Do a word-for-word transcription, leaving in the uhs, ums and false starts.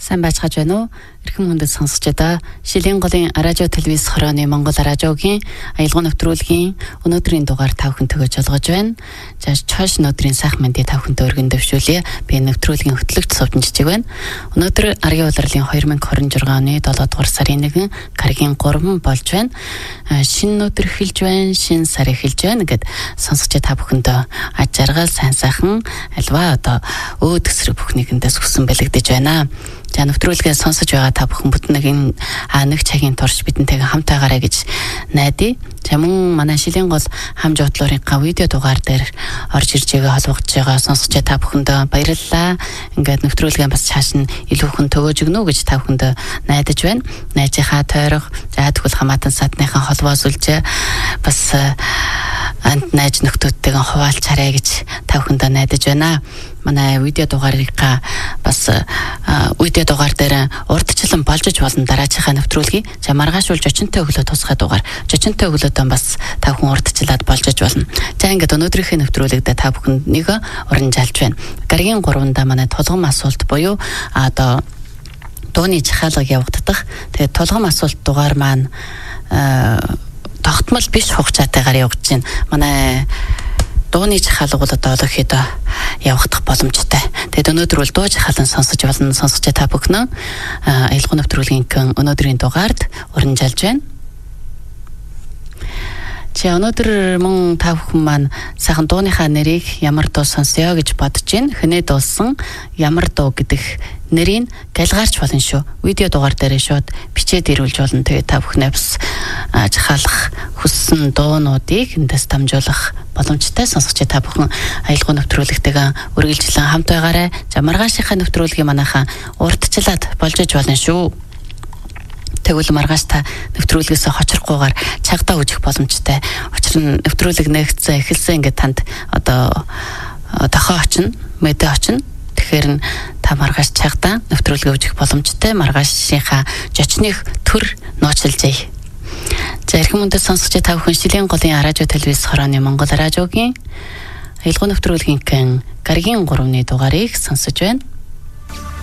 Сайн байцгааж байна уу? Эрхэм хүндэт сонсогчдоо Шилийн голын радио телевиз хорооны Монгол радиогийн аялал нэвтрүүлгийн өнөөдрийн дугаар тав хүн төгөөж олгож байна. За чойш өнөөдрийн сайхан мэндийг тав хүнтэй өргөн дэвшүүлье. Би нэвтрүүлгийн хөтлөгч Сувдан Жижиг байна. Өнөөдөр Аргийн улирлын две тысячи двадцать шесть оны долоо дугаар сарын нэгэн гаригийн гурван болж байна. Шинэ өдөр эхэлж байна, шинэ сар эхэлж байна гэд сонсогч та бүхэндээ аж аргал сайн сайхан альва одоо өө төсрөг бүхнийгэндээс хүсэн бэлэгдэж байна. За нэвтрүүлгээ сонсож байгаа та бүхэн бүтэн нэг нэг цагийн турш бидэнтэйгээ хамтаагаарай гэж найдаа. За мөн манай Шилийн гол хам жуудлуурынхаа видео дугаар дээр орж ирж байгаа холбогдож байгаа сонсогч та бүхэндээ баярлалаа. Ингээд нэвтрүүлгээ бас цааш нь илүү хүн төгөөж өгнө гэж та бүхэндээ найдаж байна. Найзынхаа тойрог за тэгвэл хамаатан садныхаа холбоос үлжээ бас ант найз нөхдөдтэйгээ хуваалцаарай гэж та бүхэндээ найдаж байна. Манай видео дугаарынхаа бас видео дугаар дээр урдчлан болж болно дараачихаа нэвтрүүлгийг. За маргаашуулж очинтой өглөө тусгай дугаар. Очинтой өглөөдөө бас та бүхэн урдчлаад болж болно. За ингээд өнөөдрийнхээ нэвтрүүлэгдээ та бүхэнд нэг уран жалж байна. Гаригийн гурванда манай тулгам асуулт буюу одоо дууны захиалга явагдах. Тэгээд тулгам асуулт дугаар маань тогтмол биш хугацаатайгаар явагдаж байна. Манай дууны захиалга бол одоо олохид явагдах боломжтой. Тэгээд өнөөдөр бол дуу захиалган сонсож болно. Сонсож та бүхэн аялал нэвтрүүлгийн өнөөдрийн дугаард уран жалж байна. Чи өнөөдөр мөн та бүхэн маань сайхан дууныхаа нэрийг ямар дуу сонсё гэж бодож байна. Хэнээ дуулсан ямар дуу гэдэг нэрийг галгаарч болно шүү. Видео дугаар дээр шууд бичээд ирүүлж болно. Тэгээд та бүхнээ бас захиалах хүссэн дуунуудыг эндээс дамжуулах боломжтой. Сонсогч та бүхэн аялал нэвтрүүлэгтэйгээ үргэлжлэн хамт байгаарай. За маргаашийнхаа нэвтрүүлгийг манайхаа урдчлаад болж болно шүү. Тэгвэл маргааш та нэвтрүүлгээс хочрохгүйгээр цагдаа үүсэх боломжтой. Учир нь нэвтрүүлэг нэгцэн эхэлсэн ингээд танд одоо тохоо очно, мэдээ очно. Тэгэхээр та маргааш цагдаа нэвтрүүлгээ үүсэх боломжтой. Маргаашийнхаа жочных төр нууцлжээ. За эрхэм хүндэт сонсогч та бүхэн Шилийн голын радио телевиз хорооны Монгол радиогийн аялал нэвтрүүлгийн гаригийн гурваны дугаарыг сонсож байна.